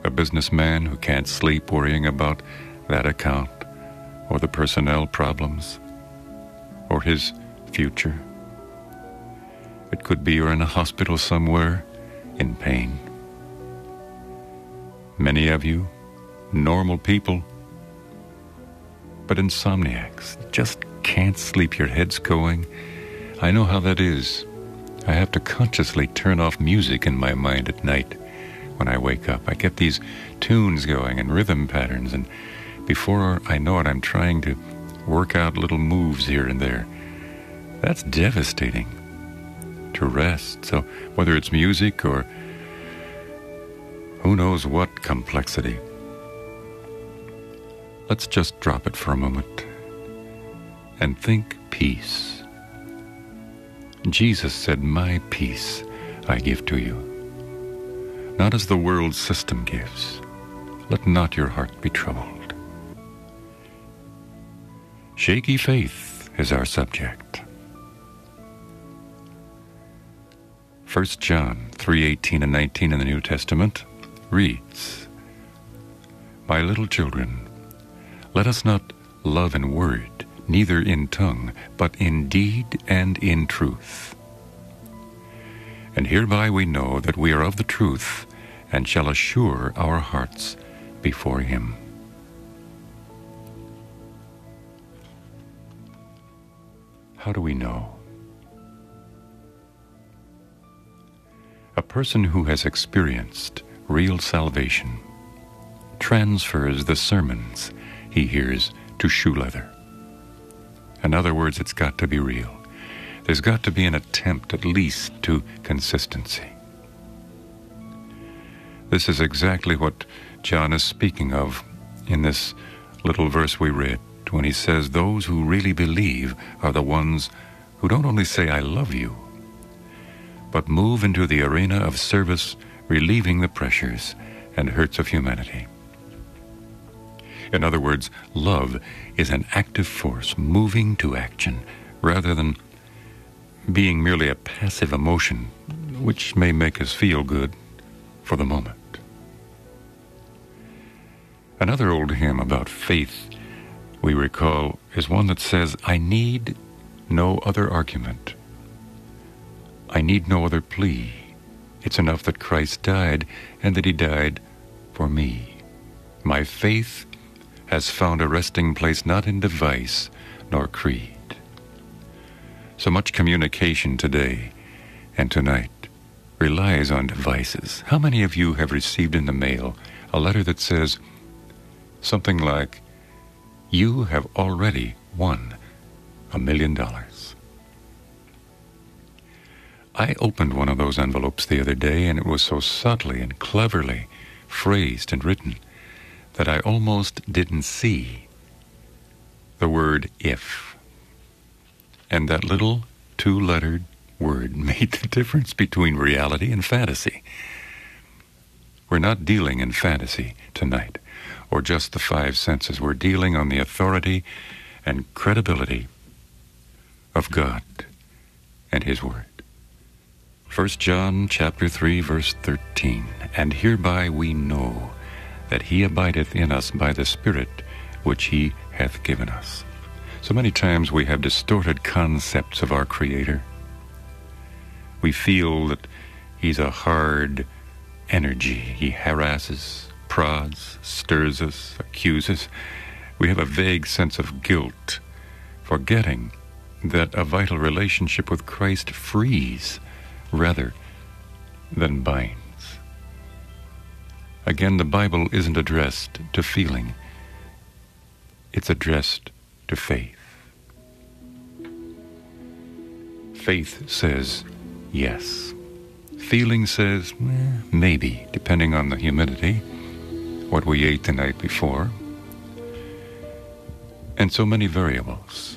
a businessman who can't sleep worrying about that account or the personnel problems or his future. It could be you're in a hospital somewhere in pain. Many of you, normal people, but insomniacs, just can't sleep, your head's going. I know how that is. I have to consciously turn off music in my mind at night when I wake up. I get these tunes going and rhythm patterns, and before I know it, I'm trying to work out little moves here and there. That's devastating to rest. So whether it's music or who knows what complexity, let's just drop it for a moment and think peace. Jesus said, "My peace I give to you, not as the world's system gives. Let not your heart be troubled." Shaky faith is our subject. 1 John 3:18 and 19 in the New Testament reads, "My little children, let us not love in word, neither in tongue, but in deed and in truth. And hereby we know that we are of the truth, and shall assure our hearts before him." How do we know? A person who has experienced real salvation transfers the sermons he hears to shoe leather. In other words, it's got to be real. There's got to be an attempt, at least, to consistency. This is exactly what John is speaking of in this little verse we read, when he says those who really believe are the ones who don't only say, "I love you," but move into the arena of service, relieving the pressures and hurts of humanity. In other words, love is an active force moving to action rather than being merely a passive emotion which may make us feel good for the moment. Another old hymn about faith we recall is one that says, "I need no other argument. I need no other plea. It's enough that Christ died and that he died for me. My faith has found a resting place not in device nor creed." So much communication today and tonight relies on devices. How many of you have received in the mail a letter that says something like, "You have already won $1 million"? I opened one of those envelopes the other day, and it was so subtly and cleverly phrased and written that I almost didn't see the word "if." And that little two-lettered word made the difference between reality and fantasy. We're not dealing in fantasy tonight, or just the five senses. We're dealing on the authority and credibility of God and his word. 1 John chapter 3, verse 13, "And hereby we know that he abideth in us by the Spirit which he hath given us." So many times we have distorted concepts of our Creator. We feel that he's a hard energy. He harasses, prods, stirs us, accuses. We have a vague sense of guilt, forgetting that a vital relationship with Christ frees rather than binds. Again, the Bible isn't addressed to feeling. It's addressed to faith. Faith says yes. Feeling says maybe, depending on the humidity, what we ate the night before, and so many variables.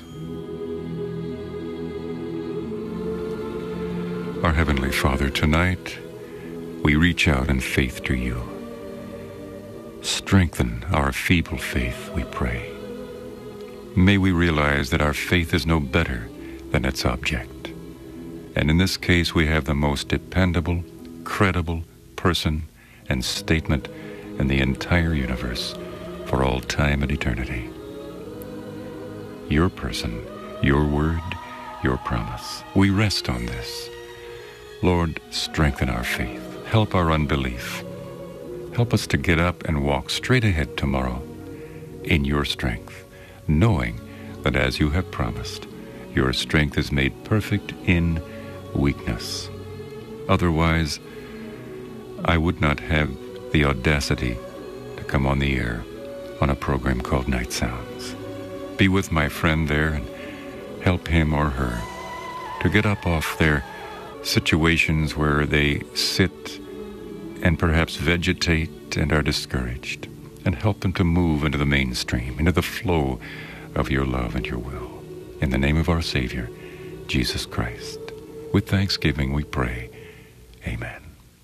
Our Heavenly Father, tonight we reach out in faith to you. Strengthen our feeble faith, we pray. May we realize that our faith is no better than its object. And in this case, we have the most dependable, credible person and statement and the entire universe for all time and eternity. Your person, your word, your promise. We rest on this. Lord, strengthen our faith. Help our unbelief. Help us to get up and walk straight ahead tomorrow in your strength, knowing that as you have promised, your strength is made perfect in weakness. Otherwise, I would not have the audacity to come on the air on a program called Night Sounds. Be with my friend there and help him or her to get up off their situations where they sit and perhaps vegetate and are discouraged, and help them to move into the mainstream, into the flow of your love and your will. In the name of our Savior, Jesus Christ, with thanksgiving we pray. Amen.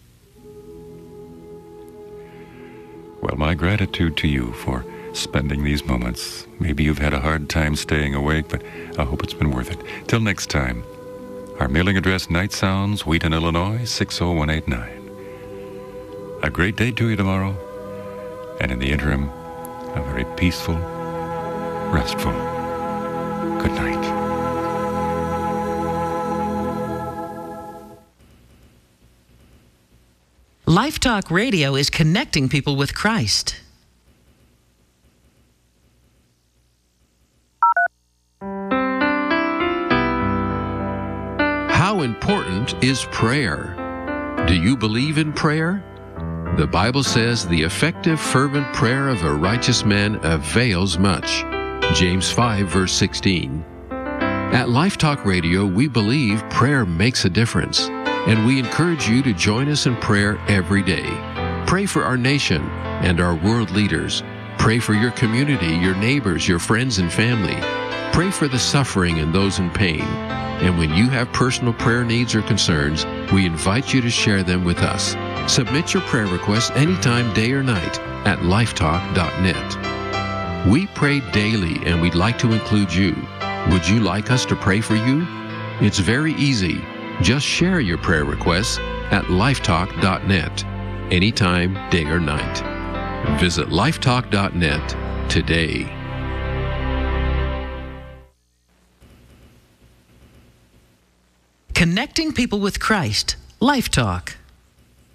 Well, my gratitude to you for spending these moments. Maybe you've had a hard time staying awake, but I hope it's been worth it. Till next time, our mailing address, Night Sounds, Wheaton, Illinois, 60189. A great day to you tomorrow, and in the interim, a very peaceful, restful good night. Life Talk Radio is connecting people with Christ. How important is prayer? Do you believe in prayer? The Bible says the effective, fervent prayer of a righteous man avails much. James 5, verse 16. At Life Talk Radio, we believe prayer makes a difference, and we encourage you to join us in prayer every day. Pray for our nation and our world leaders. Pray for your community, your neighbors, your friends and family. Pray for the suffering and those in pain. And when you have personal prayer needs or concerns, we invite you to share them with us. Submit your prayer requests anytime, day or night, at lifetalk.net. We pray daily, and we'd like to include you. Would you like us to pray for you? It's very easy. Just share your prayer requests at lifetalk.net, anytime, day or night. Visit lifetalk.net today. Connecting people with Christ. Life Talk.